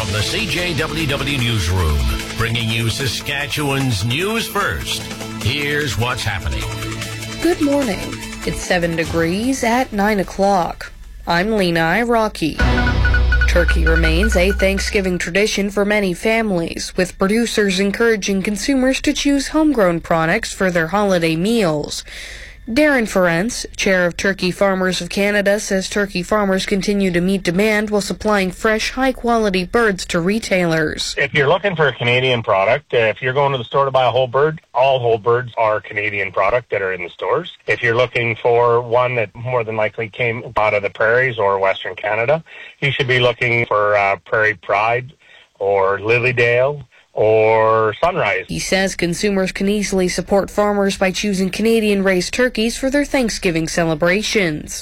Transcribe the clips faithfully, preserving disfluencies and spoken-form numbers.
From the C J W W Newsroom, bringing you Saskatchewan's news first. Here's what's happening. Good morning. It's seven degrees at nine o'clock. I'm Lena Rocky. Turkey remains a Thanksgiving tradition for many families, with producers encouraging consumers to choose homegrown products for their holiday meals. Darren Ferencz, chair of Turkey Farmers of Canada, says turkey farmers continue to meet demand while supplying fresh, high-quality birds to retailers. If you're looking for a Canadian product, uh, if you're going to the store to buy a whole bird, all whole birds are Canadian product that are in the stores. If you're looking for one that more than likely came out of the prairies or Western Canada, you should be looking for uh, Prairie Pride or Lilydale or Sunrise. He says consumers can easily support farmers by choosing Canadian-raised turkeys for their Thanksgiving celebrations.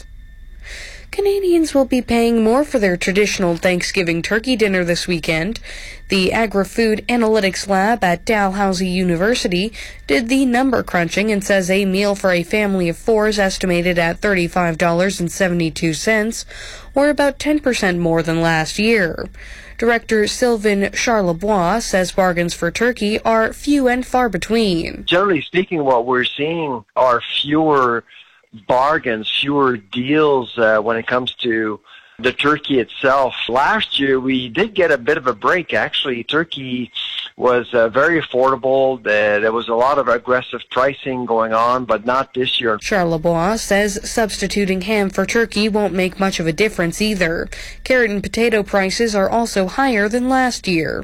Canadians will be paying more for their traditional Thanksgiving turkey dinner this weekend. The Agri-Food Analytics Lab at Dalhousie University did the number crunching and says a meal for a family of four is estimated at thirty-five dollars and seventy-two cents, or about ten percent more than last year. Director Sylvain Charlebois says bargains for turkey are few and far between. Generally speaking, what we're seeing are fewer bargains, fewer deals uh, when it comes to the turkey itself. Last year, we did get a bit of a break. Actually, turkey was uh, very affordable. Uh, there was a lot of aggressive pricing going on, but not this year. Charlebois says substituting ham for turkey won't make much of a difference either. Carrot and potato prices are also higher than last year.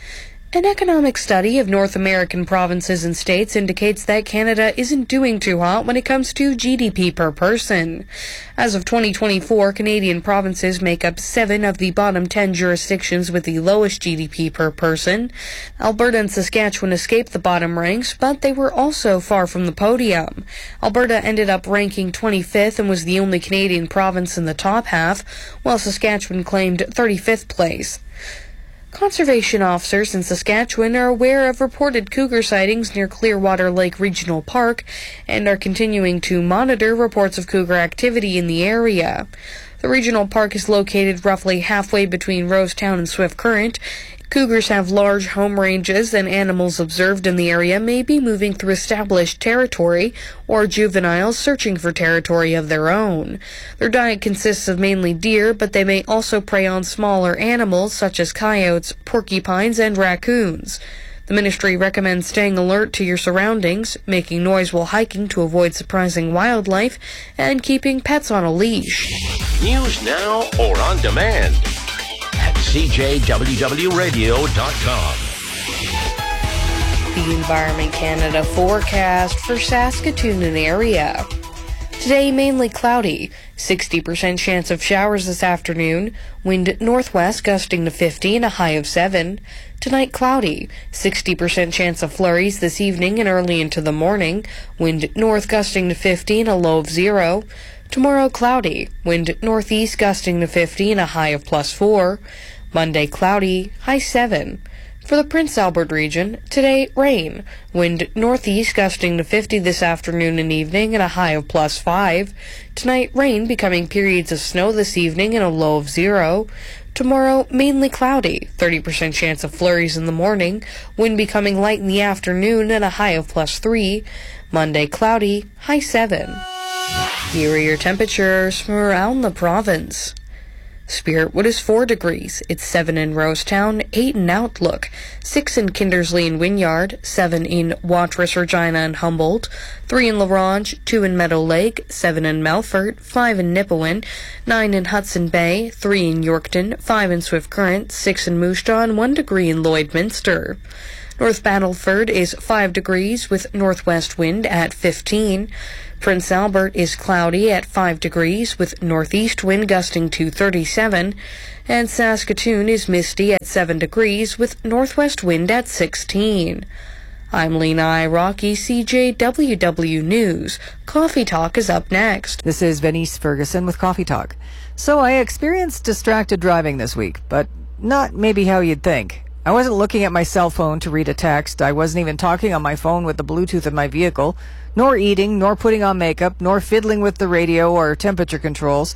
An economic study of North American provinces and states indicates that Canada isn't doing too hot when it comes to G D P per person. As of twenty twenty-four, Canadian provinces make up seven of the bottom ten jurisdictions with the lowest G D P per person. Alberta and Saskatchewan escaped the bottom ranks, but they were also far from the podium. Alberta ended up ranking twenty-fifth and was the only Canadian province in the top half, while Saskatchewan claimed thirty-fifth place. Conservation officers in Saskatchewan are aware of reported cougar sightings near Clearwater Lake Regional Park and are continuing to monitor reports of cougar activity in the area. The regional park is located roughly halfway between Rosetown and Swift Current. Cougars have large home ranges, and animals observed in the area may be moving through established territory or juveniles searching for territory of their own. Their diet consists of mainly deer, but they may also prey on smaller animals such as coyotes, porcupines, and raccoons. The ministry recommends staying alert to your surroundings, making noise while hiking to avoid surprising wildlife, and keeping pets on a leash. News now or on demand at C J W W radio dot com. The Environment Canada forecast for Saskatoon and area. Today, mainly cloudy. sixty percent chance of showers this afternoon. Wind northwest gusting to fifty and a high of seven. Tonight, cloudy. sixty percent chance of flurries this evening and early into the morning. Wind north gusting to fifty and a low of zero. Tomorrow, cloudy. Wind northeast gusting to fifty and a high of plus four. Monday, cloudy, high seven. For the Prince Albert region, today, rain. Wind northeast gusting to fifty this afternoon and evening and a high of plus five. Tonight, rain becoming periods of snow this evening and a low of zero. Tomorrow, mainly cloudy. thirty percent chance of flurries in the morning. Wind becoming light in the afternoon and a high of plus three. Monday, cloudy, high seven. Here are your temperatures from around the province. Spiritwood is four degrees. It's seven in Rosetown, eight in Outlook, six in Kindersley and Wynyard, seven in Watrous, Regina and Humboldt, three in La Ronge, two in Meadow Lake, seven in Melfort, five in Nipawin, nine in Hudson Bay, three in Yorkton, five in Swift Current, six in Moose Jaw, and one degree in Lloydminster. North Battleford is five degrees with northwest wind at fifteen. Prince Albert is cloudy at five degrees with northeast wind gusting to thirty-seven. And Saskatoon is misty at seven degrees with northwest wind at sixteen. I'm Lena Rocky, C J W W News. Coffee Talk is up next. This is Venice Ferguson with Coffee Talk. So I experienced distracted driving this week, but not maybe how you'd think. I wasn't looking at my cell phone to read a text. I wasn't even talking on my phone with the Bluetooth in my vehicle, nor eating, nor putting on makeup, nor fiddling with the radio or temperature controls.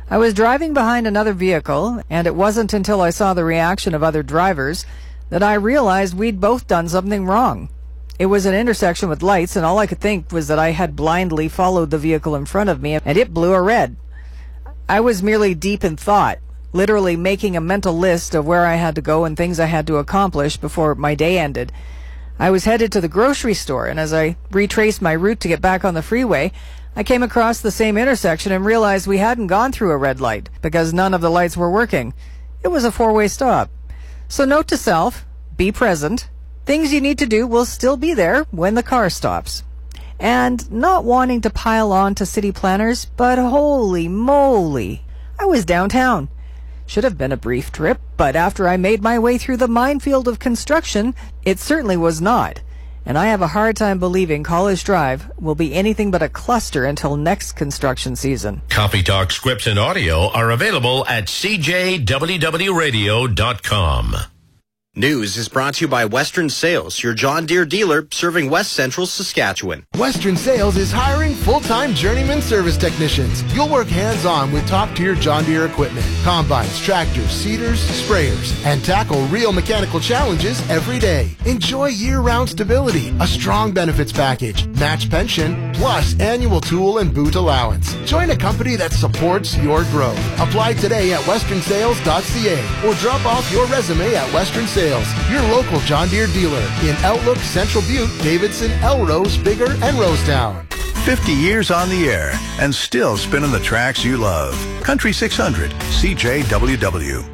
I was driving behind another vehicle, and it wasn't until I saw the reaction of other drivers that I realized we'd both done something wrong. It was an intersection with lights, and all I could think was that I had blindly followed the vehicle in front of me, and it blew a red. I was merely deep in thought, literally making a mental list of where I had to go and things I had to accomplish before my day ended. I was headed to the grocery store, and as I retraced my route to get back on the freeway, I came across the same intersection and realized we hadn't gone through a red light because none of the lights were working. It was a four-way stop. So note to self, be present. Things you need to do will still be there when the car stops. And not wanting to pile on to city planners, but holy moly, I was downtown. Should have been a brief trip, but after I made my way through the minefield of construction, it certainly was not. And I have a hard time believing College Drive will be anything but a cluster until next construction season. Coffee Talk scripts and audio are available at c j w w radio dot com. News is brought to you by Western Sales, your John Deere dealer serving West Central Saskatchewan. Western Sales is hiring full-time journeyman service technicians. You'll work hands-on with top-tier John Deere equipment, combines, tractors, seeders, sprayers, and tackle real mechanical challenges every day. Enjoy year-round stability, a strong benefits package, match pension, plus annual tool and boot allowance. Join a company that supports your growth. Apply today at western sales dot c a or drop off your resume at Western Sales. Your local John Deere dealer in Outlook, Central Butte, Davidson, Elrose, Bigger, and Rosetown. fifty years on the air and still spinning the tracks you love. Country six hundred, C J W W.